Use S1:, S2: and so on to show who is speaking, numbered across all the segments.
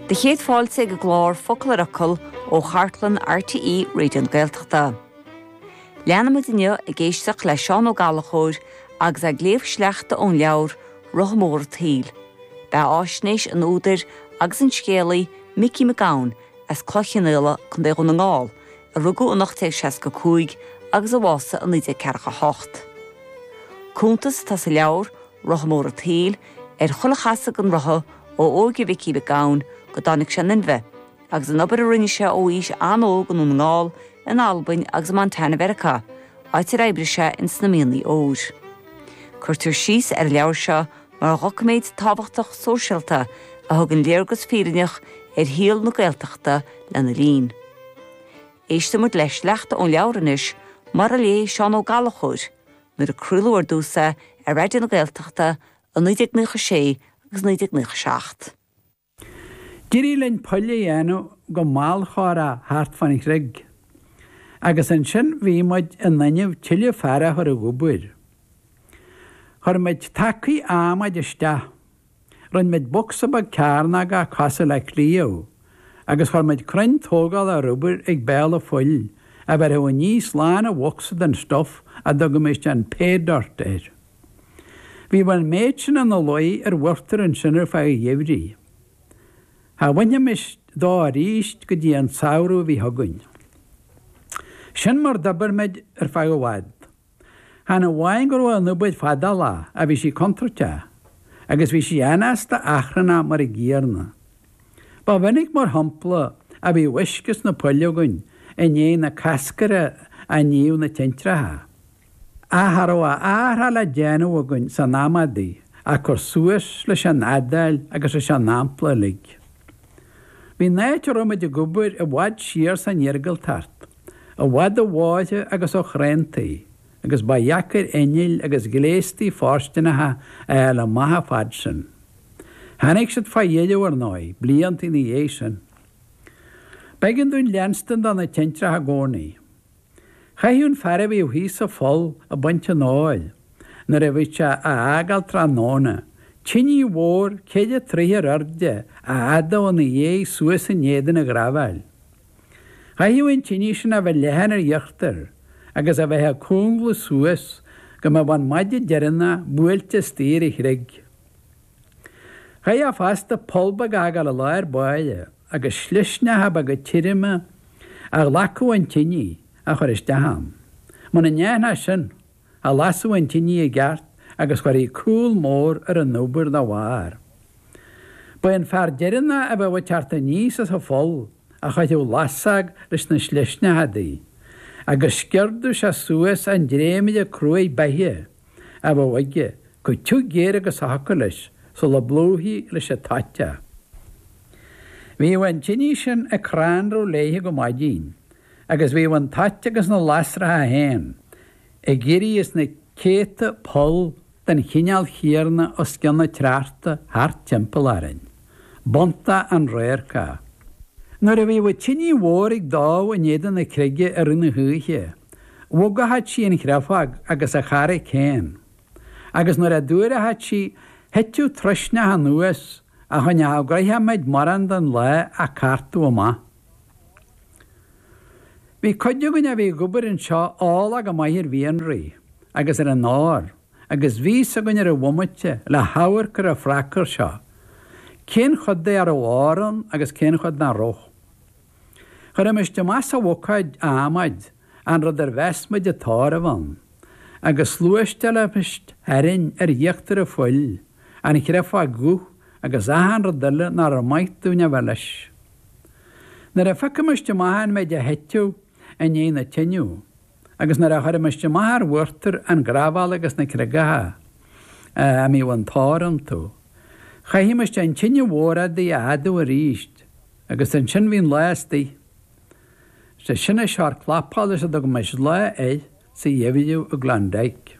S1: De chéad fáilte go glár focail aracail ó Chartlan RTE réidió Gaeltachta. Leanam duine I géisteach le Seán Ó Gallachóir agus a gléomh sleachta ón leabhar Rothamór Taoil. Ba áisnéis an údar agus an scéalaí Mickey McGowan as clochanile chun dé chun an ngáil a rugú an 1965 agus a bhása an 1948. Cúntas tá sa leabhar Rothamór Taoil chulachasa an rotha ó óige Mickey McGowan go dánig sin in bheith, agus an obair a rinne se ó ís anóg an ngáil in Albain agus Montana America, áitir éibre se in snamíonlaí óir. Curtar síos leabhar se mar a ghocaméid tábhachtach sóisialta a thugann léargus fírineach híal na Gaeltachta lena lín. Éistimid leis leachta ón leabhranis mar a lé Seán Ó Gallachóir, nuair a cruúlú dúsa a réidir na Gaeltachta an 1996 agus 1997.
S2: Dírí len poile dhéanú go máil chóra hart fannig rig. Agus an sin bhí muid an naineh tiile fearra chuir a gúbúir. Chuir muid tacaí ámaid iste, run muid boxa bag cearna a casa le clío, agus chuir muid cruinn tógáil a rúbúir ag béal a foiil, a bheit ó níos lána bhoxa den stof a dogaméis an pédart éir. Bhí bhain méid sin an loi bhuirtar an sinar fe dhéhrí. Tá bhaine mis dá ríist go dtí an saoirú bhí thugann. Sin mar dabar meid fe go bhhaid. Tá na bhhain gur bhfuil nubaid fada lá a bhí sí contrate, agus bhí sí anasta achranna mar I ggéarna. Ba bhainnig mar hampla a bhí uiscus na poileogain Iné na cascara a níú na tintratha. Áthar áthra le déanú agann san námadaí a chur suas leis an adail agus leis an námpla lig. Bhí náit romid a gubúir a bhaid siar san iargal tart, a bhaid a bháide agus ó chréntaí, agus ba jacar einil agus gléistí fárstinatha a le maithe fad sin. Hanig siad fa dhéileú ar náid, bliantí na dhé sin. Began dún leanstan don na tintratha gcónaí. Chaithún fearra bhí hís a fol a baint an áil, nar a bhí se a ágal tránána, tíní mhór céide tríthar arde a adá na dhé suas a néadan a grabhail. Chaithún tíní sin a bheith lehan ar dheachtar, agus a bheith cúngla suas go ma bhain maide dearanna buailte stír I chrig. Chaith a fasta polba agal a láir baile, agus slisnethe bag a tíirime a lacú an tíní, a chuir is deham. Muna neanna sin, a lasú an tíní a gceart agus chuir I cúil mór ar an nóbar na bhhair. Ba an fear deireanna a bheith tearta níos as a fol a chuidú lasag leis na slisnethadaí, agus scirdú se suas an dréimiid a cruaí baithe a bheith waige go tú géir agus a haca leis so le blóthaí leis a taite. Bhí bhain tíní sin a cránrú léthe go maidín, agus bhí bhain taite agus na lasratha héin, I ggéirí is na céta pol den chineal chiarna o scianna trearta hart timppel arin. Bonta an réirca. Nuair a bhí bh tíní mhór ag dá a néadan na crige ar ina thuúthe, bhugahat sí an chreafag agus a charra céin. Agus nuair a dúir a hat sí hetú trosna a nuas a chuine ágraithe meid maran den le a cartú ma. Bhí coideogann a bhí gubar an seo ála go maithir bhíon rí, agus ar an náir, agus bhí agann ar a bhumaite le háhar gur a fraccar seo. Cén chud é ar bháran agus cén chud na roch. Chur imiste más a bhucaid ámaid an rud ar bheismaid atára bhain, agus luaiste le pist arinn ar dheachtar a foiil, an chreafa gúth agus ahan rud duile nar a maithúne bheis. Nar a facamiste maithan méid a hetú a né na tiniu, agus nar a chuir imiste maithar bhuirtar an grábháil agus na cregatha a mí bhain táran tú. Chaithimiste an tiniu mhóra dí a adú a ríist, agus an sin bhín léastaí. Se sinna seár clapáil a do meis le é sa dhéhidú a Glandaig.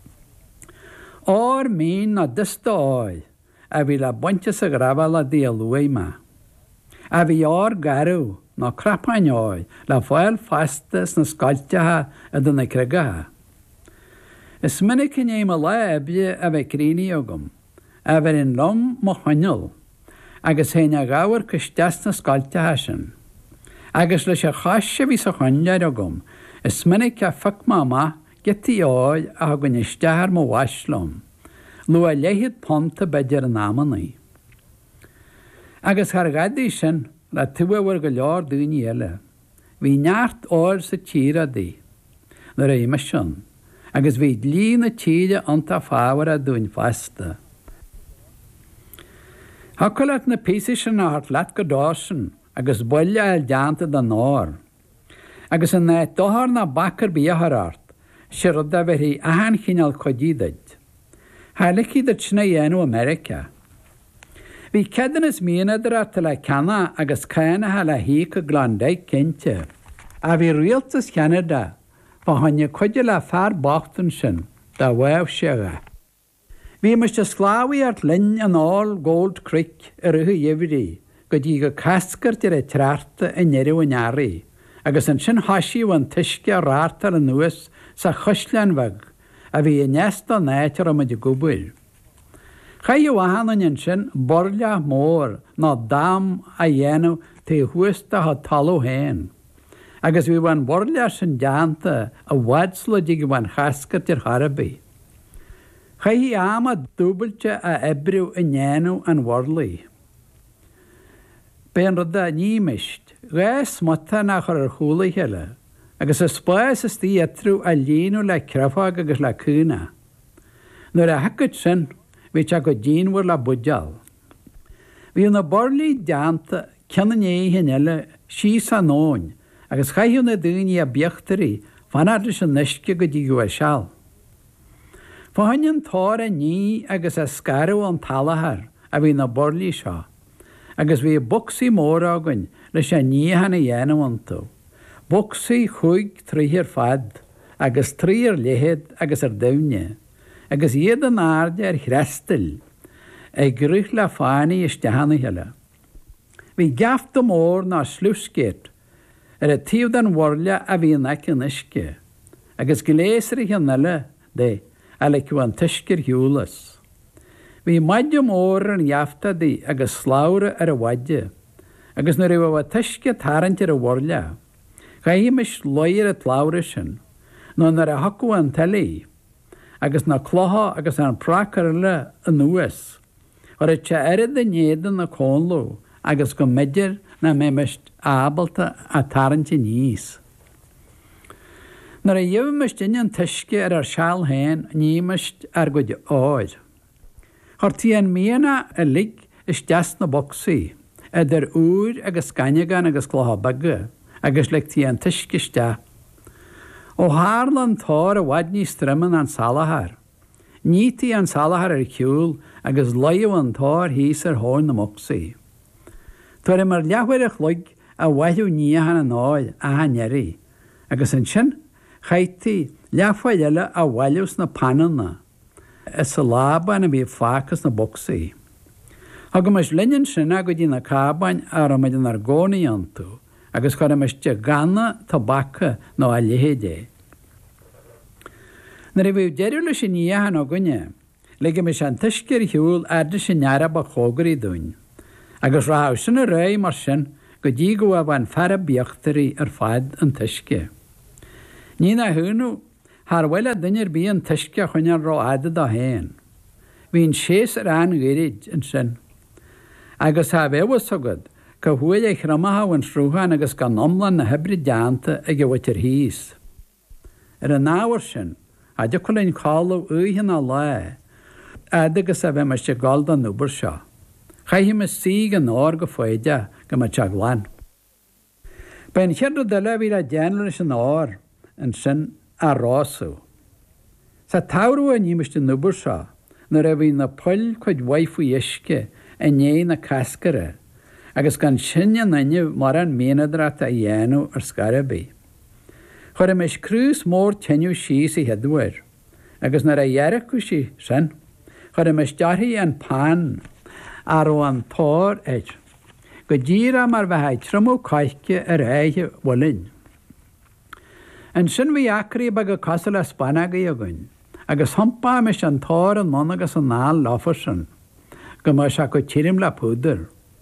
S2: Áir mín na dusta áil a bhí le bainte sa grábháil a dí a luaima. A bhí ár garú ná crapáin áil le fáil fastas na scailtethe a duna cregathe. Is minic in éime le ebbe a bheith críní agam, a bheith in lom mo choinil, agus héine gáhar costas na scailte hasan. Agus leis a chaise bhí sa chuinleir a gom, is minic ce fuc máma getí áil a gon istear mo bhaislam, lu a léhiad ponta beidir an amanaí. Agus thar gadí sin le tuahar go leor dúine eile, hí neart áir sa tíra dí, na réime sin, agus bhí lí na tíide anta fáhar a dún fasta. Hacolat na písa sin a hart leat go dásin, agus boile eil deanta den náir. Agus an net dohar na bakar bíharart, siarad a bheith ahan chinál chodídaid. Hálaí dat sinna dhéanú America. Bhí cedan is míanadar tal le cena agus céanathe le hí go glandaid cinnte, a bhí rialtas Canada ba thaine chuide le fear bachtain sin dá bhah seaga. Bhí meiste sláhaí art linn an áil Gold Creek ar uthu dhéhrí, go dtí go cascart ar a trearta in neireú an airí, agus an sin hasíú an tuisce rátar an nuas sa chosleanmhag, a bhí neasta náitir am de gubúil. Chaú ahanan an sin borla mór ná dám a dhéanú té thuasta ha talú héin, agus bhí bhain borla sin deanta a bhhadsla dig bhain chascat ar Harabí. Chaí ama dúbailte a ebriú in dhéanú an bhorlaí. Ben rud a níimiist, gais mata nach ar chúla heile, agus a spáis is tí etrú a líonú le crefág agus le cúna. Nuair a hacad sin, bhí te go ddíonhar le budeal. Bhí na borlaí deanta ceanna éhéin eile sí san nóin, agus chaithú na dúine a beachtarí fanaidir sin neisce go dtí go seall. Fáinnean tóir a ní agus a scarú an talahar a bhí na borlaí seo, agus bhí boxí mór ágain leis a níhanna dhéanamhaintú. Boxí chuig tríhir fad, agus tríar lehéad agus ar daine, agus iad an áde ar chrestal, ag grúch le fáinní istehanna heile. Bhí geafta mór ná slúscéit ar a tíomh an bhorla a bhí an aice nisce, agus go léasar an eile dé a le an tuisceir hiúlas. Bhí maidide mór an geafta dí agus sláire ar a bhaide, agus na raibh a tuisce tarint ar a bhorla. Chaimiis loir a tláire sin, nó nar a hacu an talaí, agus na chlotha agus an prácar le an nuas, ar a te airad a néadan na cónlú, agus go meidir na méimiist ábalta a tarint níos. Nar a dhéhmeist an tuisce ar seall héin níimiist ar go de áid. Chortaí an míana a lig is deas na boxí, idir úr agus scanegan agus chlotha bagga, agus lechtí an tuisciste. Ó hálan tóir a bhaid ní striman an salahar. Nítí an salahar ar ciúil agus leiú an tóir híos ar háin na moxí. Tuair mar leabhair a chluig a bhaithú níohan an áil a hanéirí, agus an sin chaití leabhaid eile a bhailús na pananna, is sa lában a bhí fácas na boxí. Haga mas linnean sinna go dtí na cábain ar am an ar gcónaí antú, agus chuir meiste ganna tabacha nó a léhédé. Na ra bhíh deireú leis sin níohan ó gunne, le go meis an tuisceir hiúil airde sin nearab a chógarí dúin, agus rá sin a ré mar sin go dtí go bh an fear beachtarí ar fad an tuisce. Ní na thuúnú, thar bhfuil a duine bí an tuisce chuine rá aide a héin. Bhín séas ar an gairid an sin. Agus ha bhéhas agad, go bhuail é chramatha an srúchan agus gan omlan na hebri deanta ag bhaitir híos. Ar an náhar sin, a de chulainn cáú uhan a le, agus a bheith meiste gáil an núbar seo. Chaithí me sí an áir go foiide go me teag lein. Ben cheadú de le bhí a déanú leis an áir an sin a rású. Sa táú a níimiiste núbar seo, na ra bhí na poil chuid waifú isce a né na cascara, agus gan sinne nanne mar an méanadrata a dhéanú ar Scarabí. Chuir meis crús mór teniu síos i headhhair, agus nar a dhearachú sí sin, chuir meis dearthaí an pán ar an tóir éid, go ddíra mar bheithaid trimú caiice ar éithe bhfuilinn. An sin bhí acraí bag go cosal a spanaga a gin, agus thompa meis an tóir an món agus an náil láfar sin, go mar se go tírim le púdar,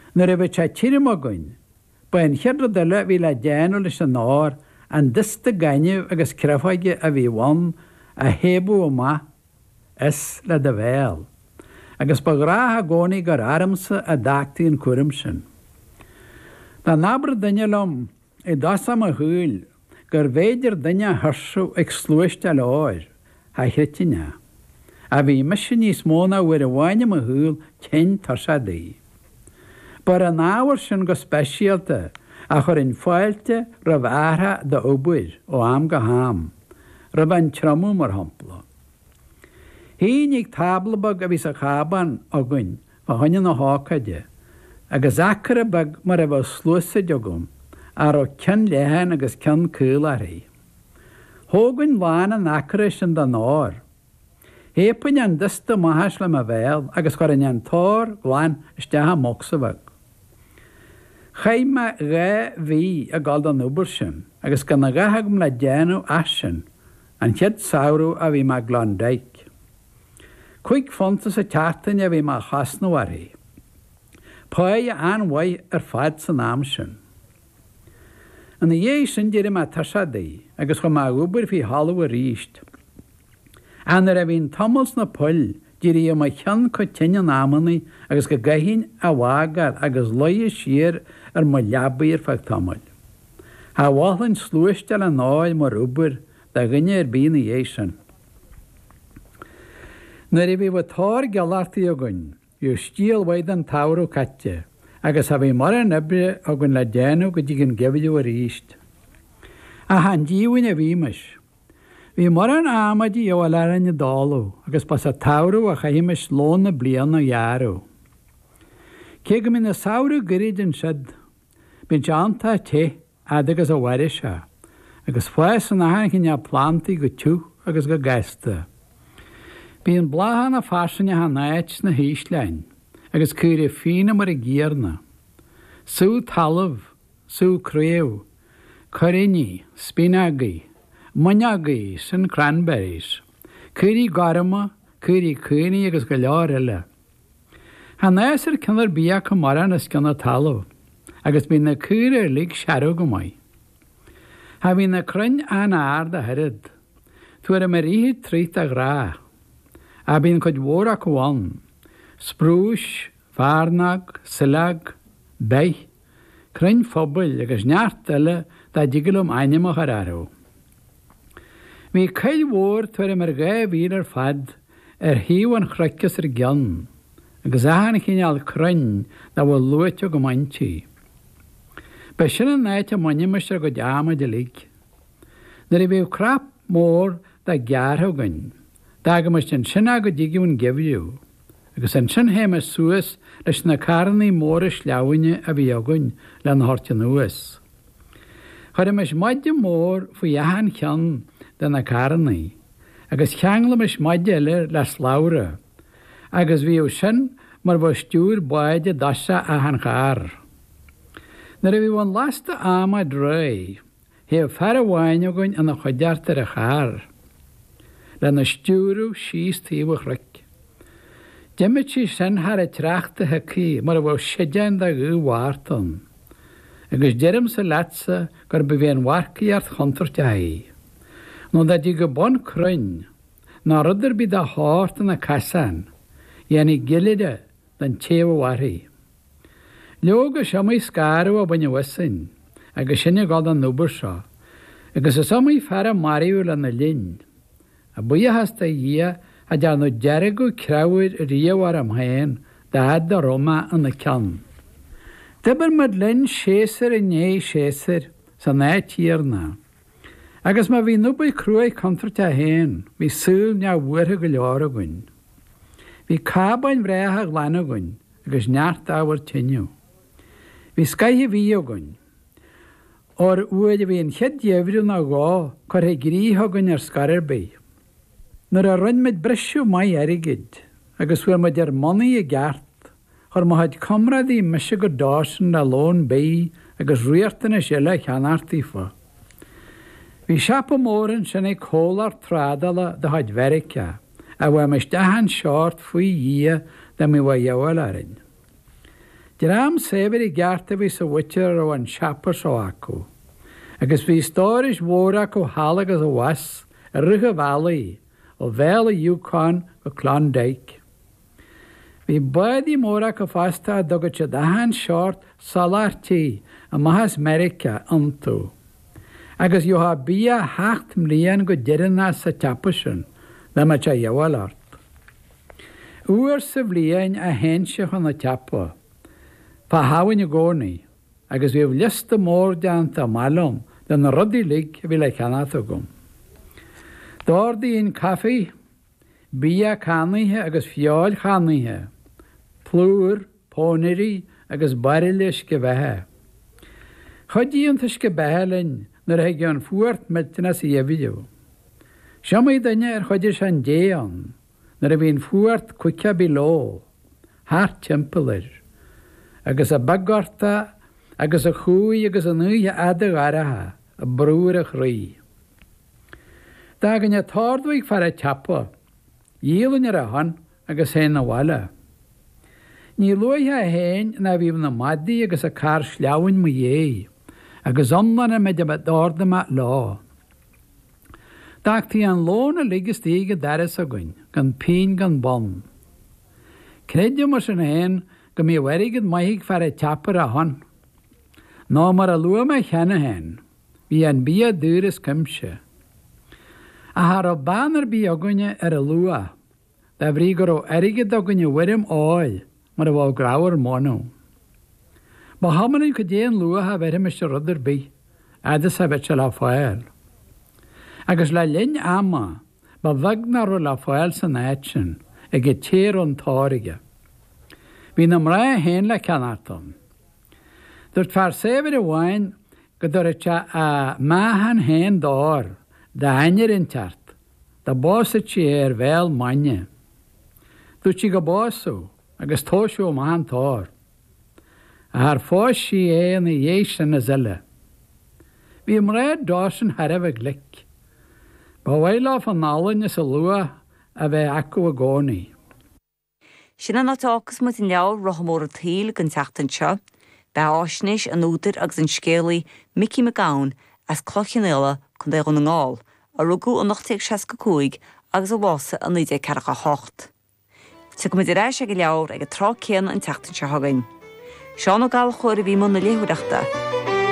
S2: Nuair a bheith sé tírim a gcuin, ba an cheadra duile bhí le déanú leis an náir an dusta gaineh agus crefhaige a bhí bhain a hébú ó ma is le de bhéal. Agus ba grátha gcónaí gur aramsa a dachtaí an cuirim sin. Tá nabar duine lom I dasam a thuúil gur bhéidir duine thursú ag slúiste leáir a hitíine. A bhí me sin níos móna bhuiir a bhhaine a thuúil cén tar sa daí. Bar an áhar sin go speisialta a chur in fáilte ra bhartha de óbuir ó am go ham, ra ban tramú mar hampla. Hín ag tablabag a bhí sa chaban a gcuin a haine na hácaide, agus achar bag mar a bh slúsa degum ar ó cean lehan agus cean cúil a ré. Thógann lána nachra sin den áir. Hépain an dusta maithas le a bhéal agus chuir an tóir gláin istethe mosa bhag. Chaime ré bhí a gáil an uair sin, agus gan na gathagam le déanú as sin, an chead saoú a bhí me Glandaig. Cuig fontas a teartain a bhí me chasnú a ré. Páid anhaid ar fad san am sin. An dhé sin deidir me tarsadaí, agus chu má uair hí hallú a ríist. Anar a bhín tomals na pull, deirí am chean chu tine námanaí agus go gaithín a bhágad agus loie siar ar mo leabaíar fag tomal. Tá bhálann slúistel an áil mar uair de gunne ar bína dhé sin. Nuair a bhí bhtáir geallartaí a gcuin, yw stíalhaid an táirú caite, agus a bhí mar an ibre a gcuin le déanú go dtí an gebhidú a ríist. A han díhain a bhíimeis. Bhí mar an ámadí ó lean na dáú, agus pas a táirú a chaimeis lóna bliana jaarú. Cé go na saoú gurid an siad, bín teanta te agus a bhaire se, agus fuas an áhan cin plantaí go tú agus go gaiste. Bíon blathan a fasanne ha náit na híslein, agus cuir fína mar a ggéarna. Sú talamh, sú créamh, corinní, spinagaí, muineagaí san cranberries, cuirí garama, cuirí cuiní agus go leor eile. Ha náis ar cinnar bia go maran is cinna talamh, agus bí na cuir ar lig searú go mai. Ha bhí na crunn an ard a herid, tuair a mar ríhi trít a grá. A bín chud mhór a bháin, sprúis, bharnag, silag, beith, crunn phobal agus neart eile dá digalum aineamach ar arú. Bhí cail mhór tuair mar gá bhír ar fad ar híomh an chreiceas ar gceann, agus ahan cíneal crunn dá bhfuil luite go maintí. Ba sin an náit a maineamas ar go deama de lig. Nuair a bhíh crap mór dá gearthagainn, Dágamas an sinna go ddígiún gebhú, agus an sin héime suas leis na carnaí móris leabhaine a bhí againn le na horta nuas. Chuir meis maidide mór faoi dheathan cheann de na carnaí, agus cheangla meis maidide eile leis lára, agus bhí sin mar bh stúr baide dasa a an char. Nuair a bhí bhain lasta ama dré, hé fear a bhhaine againn an na chuideartar a char. Le na stúrú síos tíomh ric. Deimid sí sin thar a treachta hecí mar a bh sidean de gúhhartan, agus deirm sa letsa gur ba bhíon warcaíart chuntarta haí. nó da dí go bon crunn, ná rudidir bí a háirta na casan, dhéananig gileide den téomhhaí. Leoga seamaí scarú a baine wasin, agus sinne gáil an nuair seo, agus is samaí fear maríú le na linn. A buí hasta dhé a deanú dearagú creabhid riamhhar am hain da de Roma an na ceann. Dibar mad linn séasar a né séasar sa nátíarna. Agus má bhí nubaí cruaigh contarta hain, bhí súil ne bhuatha go leor againn. Bhí cábain bhréthe ghlain againn, agus neart ábhar tiniu. Bhí scaithe bhí againn. Or uaid a bhíon chead dhéhriú na gá chuir é gríthe againn ar scarir bé. Nuair a rinmid brisú mai airigid, agus bhfuil muid ar monaí a gceart, chuir má haid comradí meise go dásan na lón bé agus riartainna seile cheanartífa. Bhí seapa mórin sin é cólar trádala de haid Verica, a bhfuil meis dehan seart faoi dhé de mi bhfuil dheabhail arin. Dram sefyr I garta fi sa wytir o an siapar so acw. Agus fi storys wora co halagas o was, rygha valley, o fel y Yukon o Klondike. Fi badi mora co fasta dogo chadahan short salarti a mahas America antu. Agus yo ha bia hacht mlian go dirna sa chapusin, na ma cha yawalart. Uwer sa vlian a hensje hon a chapa. Pa hawin y gorni, agus vi lista mór dan ta malum, dan ruddi lig vi le canatogum. Dordi in caffi, bia cannihe agus fiol cannihe, plúr, póniri agus barilis ge behe. Chodíontas ge behelin, nar heg an fuart metina si yevidu. Siamai danya chodir san déan, nar heg an fuart kwika bilo, hart tempelir, agus a bagorta, agus a chui, agus a nuia adag araha, a brúrach rí. Dagan ya tordwig far a chapa, yílun a han, agus hen a wala. Ní luia hen na bhíh na maddi agus a car sliawin mu yé, agus omlan me de orda ma lá. Dagti an lóna ligus tíga daras a gyn, gan pín gan bon. Credio mas an hen, go mi werigid maihig far a chapar a han. Ná mar a lua me chena hen, vi an bia dúris cymse. A har o banar bi ogunne a lua, da vrigur o erigid ogunne wirim oil, mar a bhil grauar mono. Ba hamanin go déan lua ha verim is rudder bi, adas ha vetse la fáil. Agus le linn ama, ba vagnar o la fáil san eitsin, ag e tér on tárige. Vi nam ra hen le canartan. Durt far sefyr y wain, gyda'r a mahan hen dor, da hanyer in tart, da bos y chier fel manye. Dwt chi go bosu, agus tosio mahan tor. A har fos si yn y ieis yn y zyle. Vi ymred dos yn haraf y glic. Ba wailaf yn nalyn ys y lua a fe acw y goni.
S1: Sin an átáchas mu in leabhar rohamór a tíl gan teachtain seo, be áisnis an údar agus an scéalaí Mickey McGowan as clochan eile chun é an ngáil, a rugú an 1965 agus a bhása an 1948. Sa go muid reis ag leabhar ag a trá céan an teachtain seo hagainn. Seán ó gáil chóir a bhí man na léhuireachta,